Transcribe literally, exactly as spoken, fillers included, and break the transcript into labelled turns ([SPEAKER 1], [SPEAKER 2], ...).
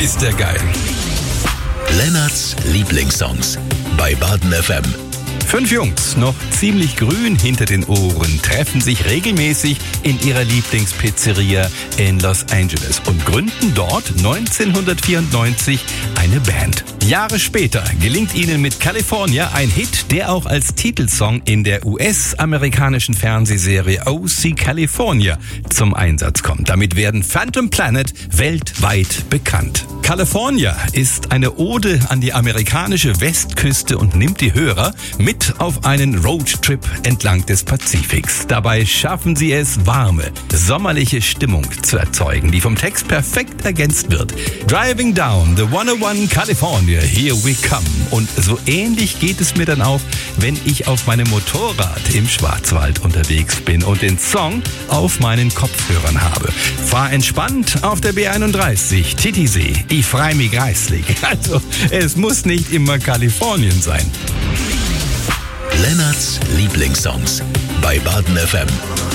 [SPEAKER 1] ist der geil.
[SPEAKER 2] Lennarts Lieblingssongs bei Baden F M.
[SPEAKER 1] Fünf Jungs, noch ziemlich grün hinter den Ohren, treffen sich regelmäßig in ihrer Lieblingspizzeria in Los Angeles und gründen dort neunzehnhundertvierundneunzig eine Band. Jahre später gelingt ihnen mit California ein Hit, der auch als Titelsong in der U S-amerikanischen Fernsehserie O C California zum Einsatz kommt. Damit werden Phantom Planet weltweit bekannt. California ist eine Ode an die amerikanische Westküste und nimmt die Hörer mit auf einen Roadtrip entlang des Pazifiks. Dabei schaffen sie es, warme, sommerliche Stimmung zu erzeugen, die vom Text perfekt ergänzt wird. Driving down the hundertundeins California, here we come. Und so ähnlich geht es mir dann auch, wenn ich auf meinem Motorrad im Schwarzwald unterwegs bin und den Song auf meinen Kopfhörern habe. Fahr entspannt auf der B einunddreißig, Titisee. Ich freu mich reißlich. Also, es muss nicht immer Kalifornien sein.
[SPEAKER 2] Lennarts Lieblingssongs bei Baden F M.